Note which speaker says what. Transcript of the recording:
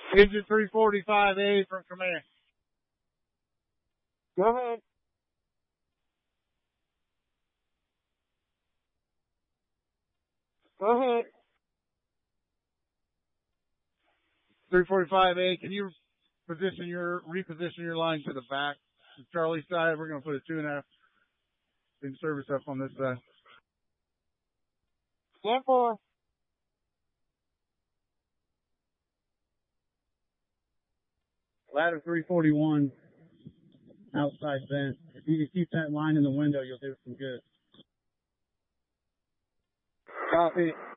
Speaker 1: Engine 345A from command.
Speaker 2: Go ahead. Go ahead.
Speaker 1: 345A, can you reposition your line to the back? The Charlie side, we're going to put a 2.5 in service up on this side.
Speaker 2: 10-4.
Speaker 1: Ladder 341, outside vent. If you can keep that line in the window, you'll do some good.
Speaker 2: Copy.